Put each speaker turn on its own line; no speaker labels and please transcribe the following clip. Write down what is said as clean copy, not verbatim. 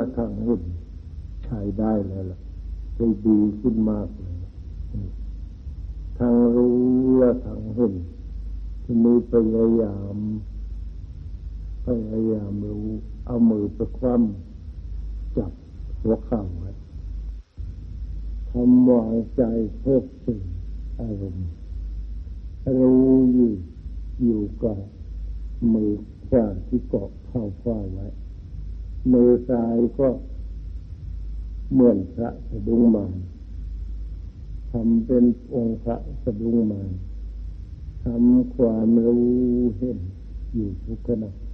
ทางเห็นใช้ได้แล้วล่ะได้ดีขึ้นมากเลยทางรู้และทางเห็นที่มีพยายามรู้เอามือไปคว่ำจับหัวเข่าไว้ทำวางใจเพิกถึงอารมณ์รู้อยู่กับมือขวาที่เกาะเข้าขวาไว้มือซ้ายก็เหมือนพระสะดุ้งมารทำเป็นองค์พระสะดุ้งมารทำความรู้เห็นอยู่ทุกขณะ